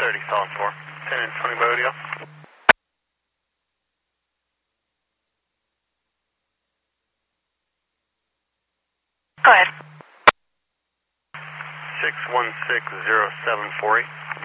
30, solid 4. 10 and 20 by audio. Go ahead. 6160748.